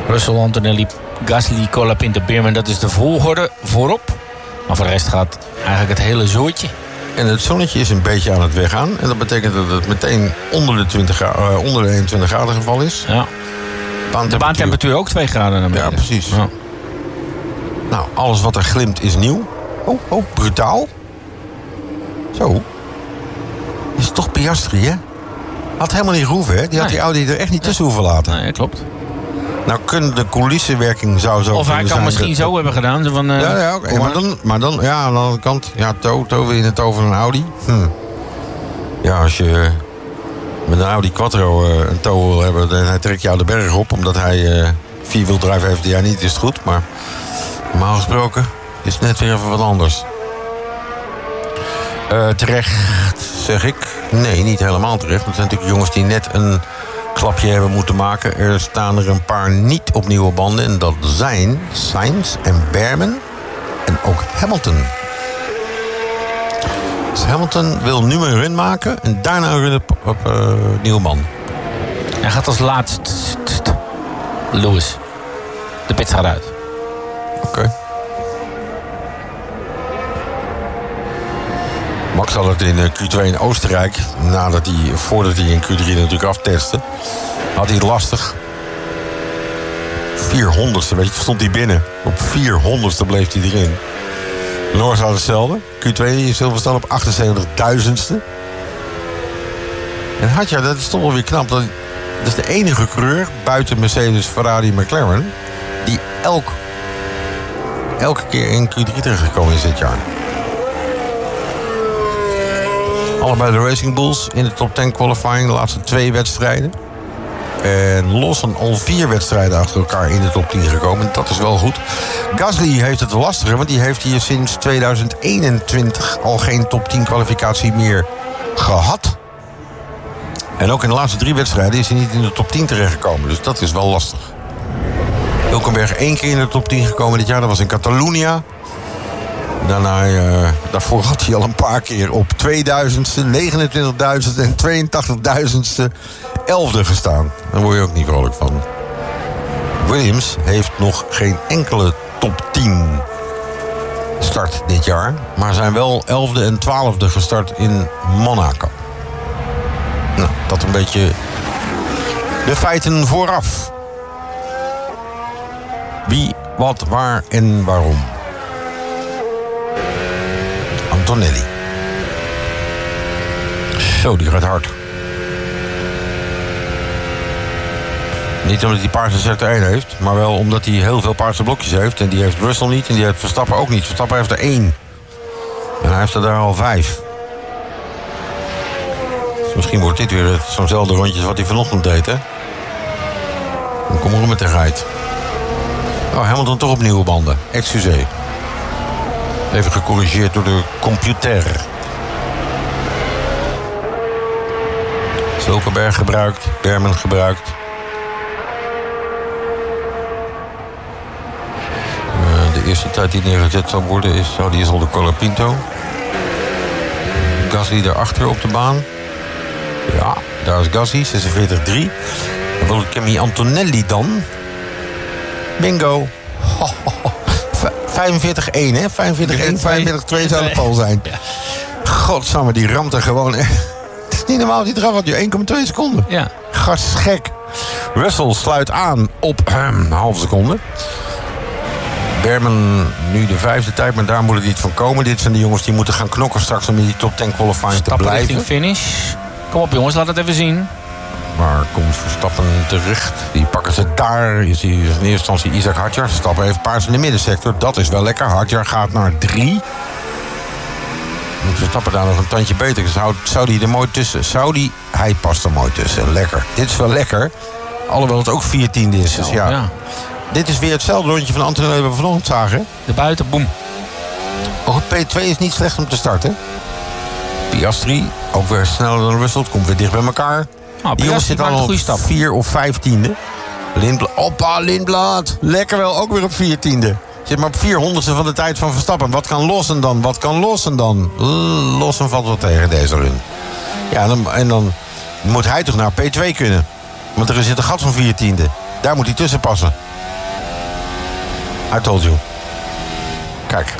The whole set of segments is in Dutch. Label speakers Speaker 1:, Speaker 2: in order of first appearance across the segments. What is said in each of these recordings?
Speaker 1: Russell, Antonelli, Gasly, Colapinto, Beerman. Dat is de volgorde voorop. Maar voor de rest gaat eigenlijk het hele zootje.
Speaker 2: En het zonnetje is een beetje aan het weggaan. En dat betekent dat het meteen onder de 21 graden geval is.
Speaker 1: Ja. De baantemperatuur ook 2 graden naar beneden.
Speaker 2: Ja, precies. Ja. Nou, alles wat er glimt is nieuw. Oh, brutaal. Zo. Is toch Piastri, hè? Had helemaal niet gehoeven, hè? Die had die Audi er echt niet tussen hoeven laten.
Speaker 1: Nee, klopt.
Speaker 2: Nou, de coulissenwerking zou zo.
Speaker 1: Of hij kan misschien zo hebben gedaan. Van,
Speaker 2: ja, oké. Maar dan, ja, aan de andere kant. Ja, wil je het over een Audi? Ja, als je met een Audi Quattro een tow wil hebben, dan trekt jou de berg op. Omdat hij vierwieldrive heeft, ja, niet is het goed. Maar normaal gesproken is het net weer even wat anders. Terecht, zeg ik. Nee, niet helemaal terecht. Het zijn natuurlijk jongens die net een klapje hebben moeten maken. Er staan er een paar niet op nieuwe banden. En dat zijn Sainz en Beerman. En ook Hamilton. Dus Hamilton wil nu een run maken. En daarna een run op nieuwe band.
Speaker 1: Hij gaat als laatst. Lewis. De pits gaat uit.
Speaker 2: Oké. Max had het in Q2 in Oostenrijk. Voordat hij in Q3 natuurlijk aftestte, had hij het lastig. 400ste, weet je, stond hij binnen. Op 400ste bleef hij erin. Norris had hetzelfde. Q2 in Silverstone op 78.000ste. En Hadjar, dat is toch wel weer knap. Dat is de enige coureur buiten Mercedes, Ferrari en McLaren die elke keer in Q3 terechtgekomen is dit jaar. Allebei de Racing Bulls in de top 10 qualifying, de laatste 2 wedstrijden. En Lawson al 4 wedstrijden achter elkaar in de top 10 gekomen. Dat is wel goed. Gasly heeft het lastiger, want die heeft hier sinds 2021 al geen top 10 kwalificatie meer gehad. En ook in de laatste 3 wedstrijden is hij niet in de top 10 terechtgekomen. Dus dat is wel lastig. Hülkenberg 1 keer in de top 10 gekomen dit jaar. Dat was in Catalunya. Daarvoor had hij al een paar keer op 2000ste, 29.000ste en 82.000ste 11e gestaan. Daar word je ook niet vrolijk van. Williams heeft nog geen enkele top 10 start dit jaar. Maar zijn wel 11e en 12e gestart in Monaco. Nou, dat een beetje de feiten vooraf. Wie, wat, waar en waarom. Antonelli. Zo, die gaat hard. Niet omdat hij paarse sector 1 heeft, maar wel omdat hij heel veel paarse blokjes heeft. En die heeft Russell niet en die heeft Verstappen ook niet. Verstappen heeft er 1. En hij heeft er daar al 5. Dus misschien wordt dit weer zo'nzelfde rondje als wat hij vanochtend deed, hè? Dan kom er met de geit. Oh, Hamilton toch op nieuwe banden. Excuseer. Even gecorrigeerd door de computer. Hülkenberg gebruikt. Beerman gebruikt. De eerste tijd die neergezet zou worden is... die is al de Colapinto. Gasly daarachter op de baan. Ja, daar is Gasly, 46-3. Dan wil Kimi Antonelli dan. Bingo. 45-1, hè? 45-1, 45-2 zou het al zijn. Ja. Godsamme, die ramt er gewoon. Het is niet normaal, die eraf had je 1,2 seconden.
Speaker 1: Ja.
Speaker 2: Gek. Russell sluit aan op een halve seconde. Beerman nu de 5e tijd, maar daar moet het niet van komen. Dit zijn de jongens die moeten gaan knokken straks om in die top 10 qualifying te blijven.
Speaker 1: Richting finish. Kom op jongens, laat het even zien.
Speaker 2: Waar komt Verstappen terecht? Die pakken ze daar. Je ziet in eerste instantie Isaac Hadjar. Verstappen heeft paars in de middensector. Dat is wel lekker. Hadjar gaat naar 3. Moet Verstappen daar nog een tandje beter. Zou die er mooi tussen? Hij past er mooi tussen. Lekker. Dit is wel lekker. Alhoewel het ook 14e is. Dus ja. Dit is weer hetzelfde rondje van Antonelli dat we vanochtend zagen.
Speaker 1: De buiten, boem.
Speaker 2: Ook het P2 is niet slecht om te starten. Piastri, ook weer sneller dan Russell. Het komt weer dicht bij elkaar. Die jongens zitten al op 4 of 15e. Lindblad. Lekker wel, ook weer op 14e. Zit maar op 400ste van de tijd van Verstappen. Wat kan Lawson dan? Lawson valt wel tegen deze run. Ja, en dan moet hij toch naar P2 kunnen. Want er zit een gat van 14e. Daar moet hij tussen passen. I told you. Kijk.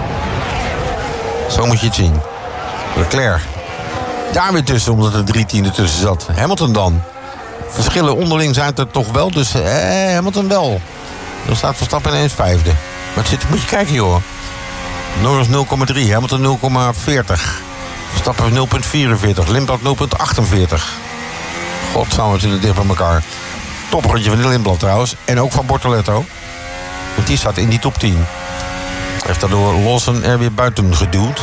Speaker 2: Zo moet je het zien. Leclerc. Daar weer tussen, omdat er 3 tienden tussen zat. Hamilton dan. Verschillen onderling zijn er toch wel, dus Hamilton wel. Dan staat Verstappen ineens 5e. Maar moet je kijken, joh. Norris 0,3, Hamilton 0,40. Verstappen 0,44, Lindblad 0,48. God, samen natuurlijk dicht bij elkaar. Toprondje van de Lindblad trouwens. En ook van Bortoletto. Want die zat in die top 10. Heeft daardoor Lawson er weer buiten geduwd.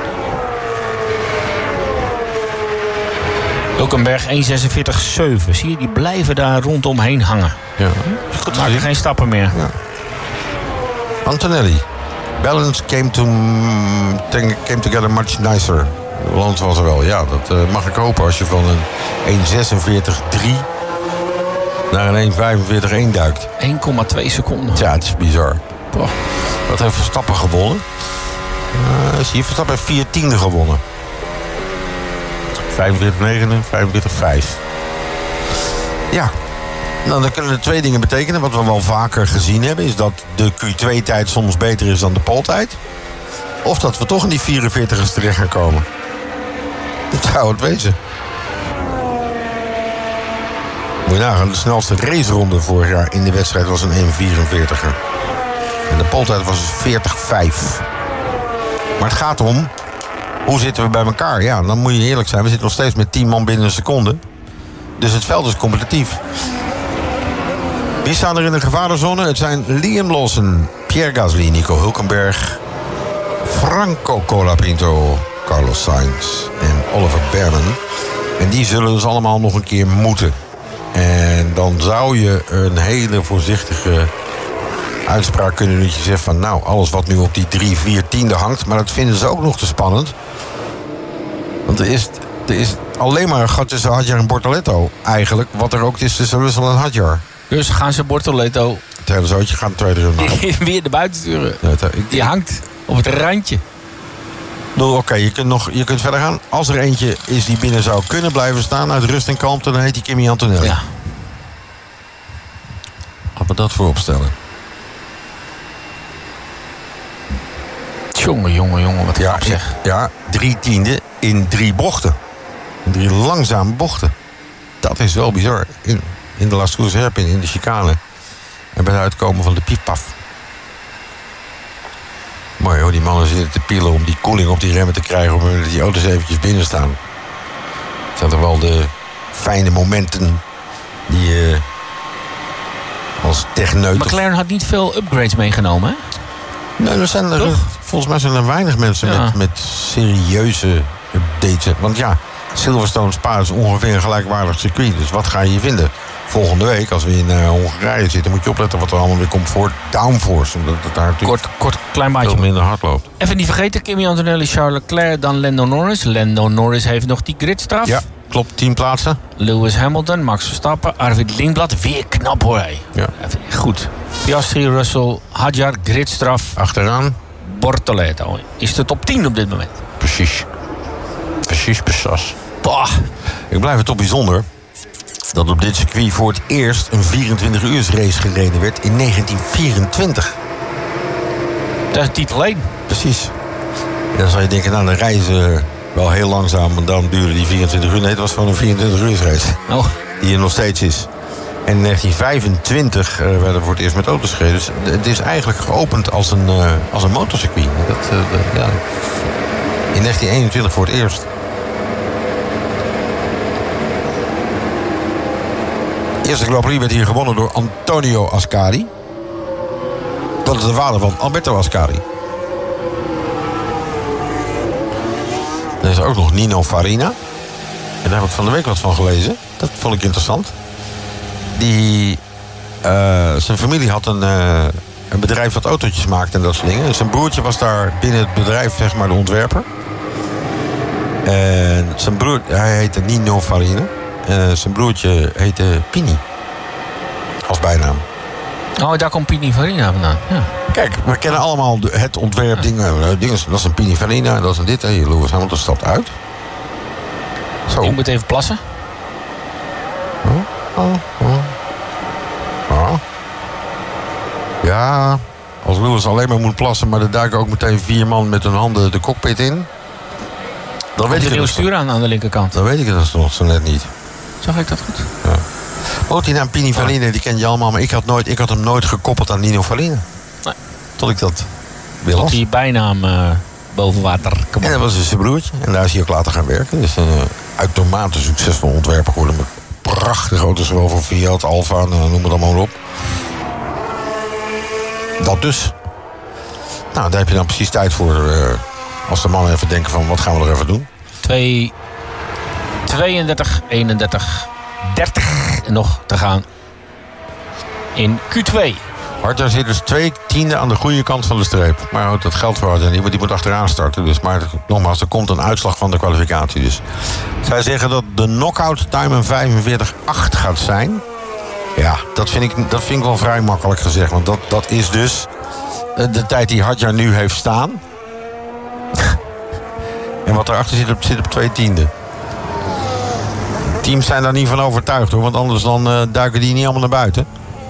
Speaker 1: Hulkenberg 1,46,7. Zie je, die blijven daar rondomheen hangen.
Speaker 2: Ja.
Speaker 1: Goed, maken geen stappen meer.
Speaker 2: Ja. Antonelli. Balance came together much nicer. De balans was er wel. Ja, dat mag ik hopen als je van een 1,46,3 naar een 1,45,1 duikt.
Speaker 1: 1,2 seconden.
Speaker 2: Ja, het is bizar.
Speaker 1: Boah.
Speaker 2: Wat heeft Verstappen gewonnen? Zie je, Verstappen heeft 4 tienden gewonnen. 45,9 en 45,5. Ja. Nou, dan kunnen er 2 dingen betekenen. Wat we wel vaker gezien hebben, is dat de Q2-tijd soms beter is dan de poltijd. Of dat we toch in die 44ers terecht gaan komen. Dat zou het wezen. Moet je nagaan, de snelste raceronde vorig jaar in de wedstrijd was een 1,44er. En de poltijd was 40,5. Maar het gaat om, hoe zitten we bij elkaar? Ja, dan moet je eerlijk zijn. We zitten nog steeds met 10 man binnen een seconde. Dus het veld is competitief. Wie staan er in de gevarenzone? Het zijn Liam Lawson, Pierre Gasly, Nico Hulkenberg, Franco Colapinto, Carlos Sainz en Oliver Bärmen. En die zullen dus allemaal nog een keer moeten. En dan zou je een hele voorzichtige uitspraak kunnen doen. Dat je zegt van nou, alles wat nu op die 3-4 tiende hangt. Maar dat vinden ze ook nog te spannend. Want er is alleen maar een gat tussen Hadjar en Bortoletto eigenlijk. Wat er ook is tussen Russell en Hadjar.
Speaker 1: Dus gaan ze Bortoletto
Speaker 2: Het hele zootje gaat de tweede run maken.
Speaker 1: weer naar buiten sturen.
Speaker 2: Ja,
Speaker 1: Die hangt op het randje.
Speaker 2: Oké, je kunt verder gaan. Als er eentje is die binnen zou kunnen blijven staan uit rust en kalmte, dan heet die Kimi Antonelli.
Speaker 1: Ja.
Speaker 2: Laten we dat voorop stellen.
Speaker 1: Jongen, wat knap zeg.
Speaker 2: Ja, 3 tienden in 3 bochten. In 3 langzame bochten. Dat is wel bizar. In de Las Cruz Hairpin, in de chicane. En bij het uitkomen van de piepaf. Mooi hoor, die mannen zitten te pielen om die koeling op die remmen te krijgen. Om die auto's eventjes binnen staan. Het zijn toch wel de fijne momenten die je als techneut...
Speaker 1: McLaren had niet veel upgrades meegenomen, hè?
Speaker 2: Nee, volgens mij zijn er weinig mensen met serieuze updates. Want ja, Silverstone Spa is ongeveer een gelijkwaardig circuit. Dus wat ga je vinden? Volgende week, als we in Hongarije zitten, moet je opletten wat er allemaal weer komt voor downforce. Omdat het daar natuurlijk
Speaker 1: Kort, klein maatje.
Speaker 2: veel minder hard loopt.
Speaker 1: Even niet vergeten, Kimi Antonelli, Charles Leclerc, dan Lando Norris. Lando Norris heeft nog die gridstraf.
Speaker 2: Ja, klopt, 10 plaatsen.
Speaker 1: Lewis Hamilton, Max Verstappen, Arvid Lindblad. Weer knap hoor hij.
Speaker 2: Ja.
Speaker 1: Goed. Piastri, Russell, Hadjar, gridstraf.
Speaker 2: Achteraan.
Speaker 1: Bortoletto is de top 10 op dit moment.
Speaker 2: Precies.
Speaker 1: Bah.
Speaker 2: Ik blijf het toch bijzonder dat op dit circuit voor het eerst een 24-uursrace gereden werd in 1924.
Speaker 1: Dat is titel 1.
Speaker 2: Precies. En dan zou je denken, nou, dan reizen wel heel langzaam. En dan duurde die 24 uur. Nee, het was gewoon een 24-uursrace.
Speaker 1: Oh.
Speaker 2: Die er nog steeds is. En in 1925 werden we voor het eerst met auto's gereden. Dus het is eigenlijk geopend als een motorcircuit. Ja. In 1921 voor het eerst. De eerste Grand Prix werd hier gewonnen door Antonio Ascari. Dat is de vader van Alberto Ascari. Er is ook nog Nino Farina. En daar heb ik van de week wat van gelezen. Dat vond ik interessant. Zijn familie had een bedrijf wat autootjes maakte en dat soort dingen. En zijn broertje was daar binnen het bedrijf, zeg maar, de ontwerper. En zijn broer, hij heette Nino Farina. Zijn broertje heette Pini. Als bijnaam.
Speaker 1: Oh, daar komt Pininfarina vandaan. Ja.
Speaker 2: Kijk, we kennen allemaal het ontwerpdingen. Dat is een Pininfarina, dat is een dit. Hey, Lewis Hamilton stapt uit. Zo.
Speaker 1: Ik moet even plassen.
Speaker 2: Ja. Lewis alleen maar moet plassen, maar er duiken ook meteen 4 man met hun handen de cockpit in. Dan weet ik
Speaker 1: het stuur aan de linkerkant.
Speaker 2: Dan weet ik het nog zo net niet.
Speaker 1: Zag ik dat goed?
Speaker 2: Ja. Motina Pininfarina, die ken je allemaal, maar ik had hem nooit gekoppeld aan Nino Farina.
Speaker 1: Nee.
Speaker 2: Tot ik dat wil.
Speaker 1: Tot die bijnaam boven water kwam.
Speaker 2: En dat was dus zijn broertje. En daar is hij ook later gaan werken. Dus een uitermate succesvol ontwerper geworden. Met prachtige auto's, zowel van Fiat, Alfa, noem het allemaal op. Dat dus. Nou, daar heb je dan precies tijd voor. Als de mannen even denken van, wat gaan we er even doen?
Speaker 1: 32, 31, 30 nog te gaan in Q2.
Speaker 2: Hartjar zit dus 2/10 aan de goede kant van de streep. Maar goed, dat geldt voor Hartjar niet, want die moet achteraan starten. Dus, maar nogmaals, er komt een uitslag van de kwalificatie. Dus. Zij zeggen dat de knockout time een 45:8 gaat zijn. Ja, dat vind ik wel vrij makkelijk gezegd. Want dat is dus de tijd die Hartjar nu heeft staan. En wat erachter zit op 2/10. Teams zijn daar niet van overtuigd, hoor. Want anders dan duiken die niet allemaal naar buiten.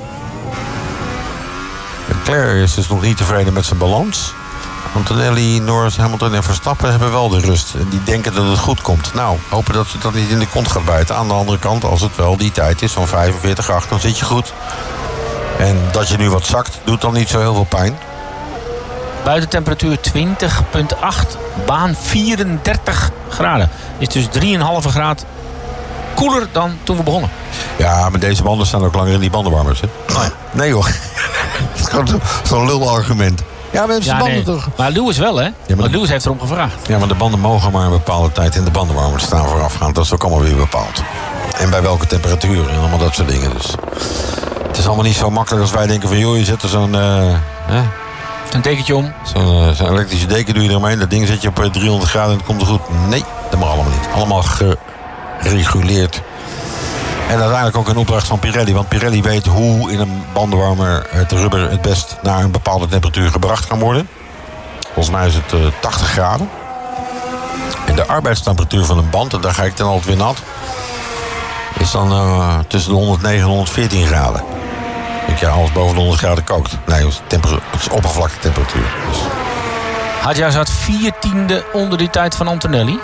Speaker 2: Leclerc is dus nog niet tevreden met zijn balans. Antonelli, Norris, Hamilton en Verstappen hebben wel de rust. En die denken dat het goed komt. Nou, hopen dat ze dat niet in de kont gaat bijten. Aan de andere kant, als het wel die tijd is van 45:8, dan zit je goed. En dat je nu wat zakt, doet dan niet zo heel veel pijn.
Speaker 1: Buitentemperatuur 20,8. Baan 34 graden. Is dus 3,5 graad koeler dan toen we begonnen.
Speaker 2: Ja, maar deze banden staan ook langer in die bandenwarmers. Hè?
Speaker 1: Oh ja.
Speaker 2: Nee hoor. Het is gewoon zo'n lulargument. Ja, we hebben zijn banden toch.
Speaker 1: Maar Lewis wel, hè?
Speaker 2: Ja,
Speaker 1: maar Lewis heeft erom gevraagd.
Speaker 2: Ja, maar de banden mogen maar een bepaalde tijd in de bandenwarmers staan voorafgaand. Dat is ook allemaal weer bepaald. En bij welke temperatuur en allemaal dat soort dingen. Dus het is allemaal niet zo makkelijk als wij denken van, joh, je zet er zo'n
Speaker 1: een dekentje om.
Speaker 2: Zo'n elektrische deken doe je eromheen. Dat ding zet je op 300 graden en het komt er goed. Nee, dat mag allemaal niet. Allemaal gereguleerd. En uiteindelijk ook een opdracht van Pirelli. Want Pirelli weet hoe in een bandenwarmer het rubber het best naar een bepaalde temperatuur gebracht kan worden. Volgens mij is het 80 graden. En de arbeidstemperatuur van een band, en daar ga ik dan altijd weer nat, is dan tussen de 109 en 114 graden. Ik ja, alles boven de 100 graden kookt. Nee, het is oppervlaktetemperatuur. Dus.
Speaker 1: Hadja zat 14e onder die tijd van Antonelli.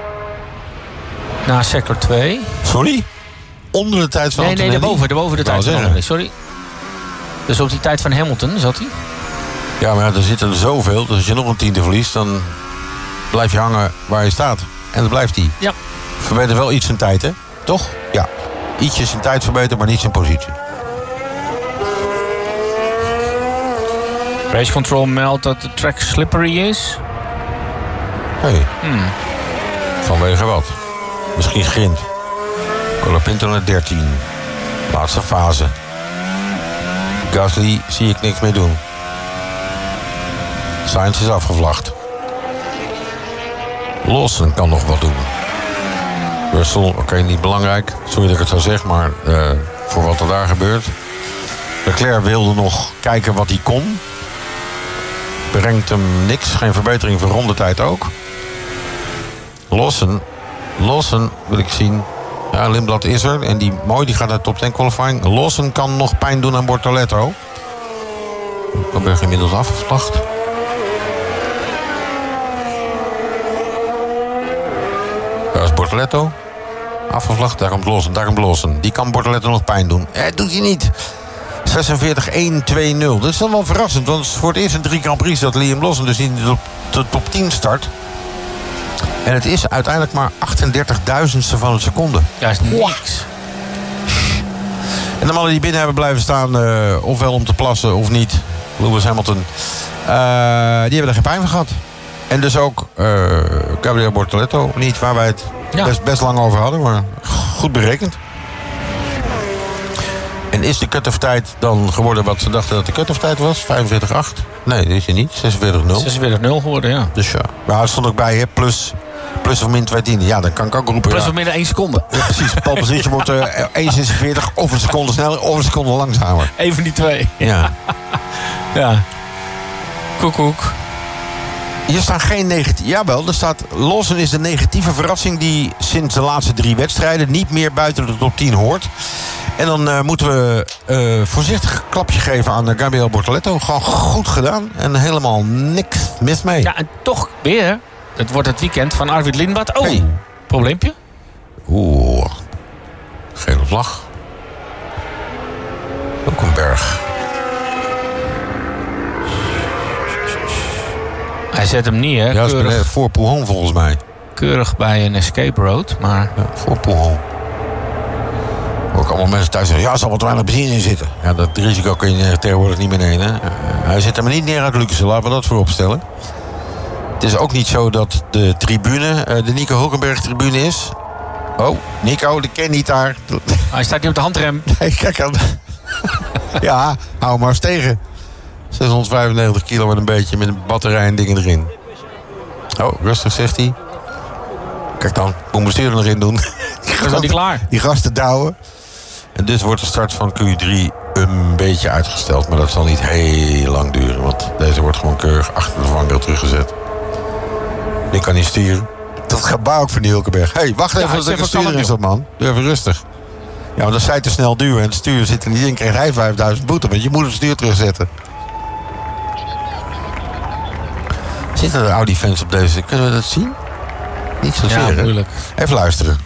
Speaker 1: Na sector 2.
Speaker 2: Sorry? Onder de tijd van Antonelli?
Speaker 1: Nee, daarboven de tijd van Antonelli. Sorry. Dus op die tijd van Hamilton zat hij?
Speaker 2: Ja, maar er zitten er zoveel. Dus als je nog een tiende verliest, dan blijf je hangen waar je staat. En dat blijft hij.
Speaker 1: Ja.
Speaker 2: Verbeter wel iets zijn tijd, hè? Toch? Ja. Ietsjes zijn tijd verbeteren, maar niet zijn positie.
Speaker 1: Race Control meldt dat de track slippery is.
Speaker 2: Hey. Vanwege wat? Misschien grind. Colapinto naar 13. Laatste fase. Gasly zie ik niks mee doen. Sainz is afgevlacht. Lawson kan nog wat doen. Russell, oké, niet belangrijk. Sorry dat ik het zo zeg, maar voor wat er daar gebeurt. Leclerc wilde nog kijken wat hij kon. Brengt hem niks. Geen verbetering voor rondetijd ook. Lawson wil ik zien. Ja, Lindblad is er. En die gaat naar top 10 qualifying. Lawson kan nog pijn doen aan Bortoletto. Robberg inmiddels afgevlacht. Daar is Bortoletto. Afgevlacht. Daar komt Lawson. Die kan Bortoletto nog pijn doen. Dat doet hij niet. 46-1-2-0. Dat is dan wel verrassend. Want het is voor het eerst in 3 Grand Prix dat Liam Lawson dus in de top 10 start. En het is uiteindelijk maar 38.000ste van een seconde.
Speaker 1: Ja, is niks.
Speaker 2: En de mannen die binnen hebben blijven staan, ofwel om te plassen of niet, Lewis Hamilton, die hebben er geen pijn van gehad. En dus ook Gabriel Bortoletto niet, waar wij het best lang over hadden, maar goed berekend. En is de cut-off tijd dan geworden wat ze dachten dat de cut-off tijd was? 45-8? Nee, dat is hij niet. 46-0.
Speaker 1: 46-0 geworden, ja.
Speaker 2: Dus ja. Maar het stond ook bij, hè, plus of min 2 tienden. Ja, dan kan ik ook roepen.
Speaker 1: Plus of min 1 seconde.
Speaker 2: Ja, precies. Pole position wordt 1,46 of een seconde sneller of een seconde langzamer.
Speaker 1: Eén van die twee.
Speaker 2: Ja.
Speaker 1: Ja. Koekoek.
Speaker 2: Hier staan geen negatieve... Jawel, er staat... Lawson is de negatieve verrassing die sinds de laatste 3 wedstrijden niet meer buiten de top 10 hoort. En dan moeten we voorzichtig een klapje geven aan Gabriel Bortoleto. Gewoon goed gedaan. En helemaal niks mis mee.
Speaker 1: Ja, en toch weer. Het wordt het weekend van Arvid Lindblad. Oh,
Speaker 2: Hey.
Speaker 1: Probleempje?
Speaker 2: Oeh. Gele vlag. Ook een berg.
Speaker 1: Hij zet hem niet, hè?
Speaker 2: Ja, dat is voor Pouhon volgens mij.
Speaker 1: Keurig bij een escape road, maar...
Speaker 2: Ja, voor Pouhon. Ook allemaal mensen thuis zeggen, ja, er zal wat weinig benzine in zitten. Ja, dat risico kun je tegenwoordig niet meer nemen. Hij zet hem niet neer uit Lucassen, laten we dat voorop stellen. Het is ook niet zo dat de tribune, de Nico Hulkenberg-tribune is. Oh, Nico, de ken niet daar.
Speaker 1: Hij staat niet op de handrem.
Speaker 2: Nee, kijk aan. Ja, hou maar eens tegen. 695 kilo met een beetje, met een batterij en dingen erin. Oh, rustig, zegt hij. Kijk dan, moet bestuur er nog in doen.
Speaker 1: Is al niet klaar?
Speaker 2: Die gasten douwen. En dus wordt de start van Q3 een beetje uitgesteld. Maar dat zal niet heel lang duren. Want deze wordt gewoon keurig achter de vangrail teruggezet. Die kan niet sturen. Dat gebaar ook van die Hulkenberg. Hé, wacht even, dat ik een stuur is dat, man. Doe even rustig. Ja, want als zij te snel duwen en het stuur zit er niet in, krijgt hij 5000 boete. Want je moet het stuur terugzetten. Zitten er Audi-fans op deze? Kunnen we dat zien? Niet zozeer,
Speaker 1: Ja,
Speaker 2: hè?
Speaker 1: moeilijk.
Speaker 2: Even luisteren.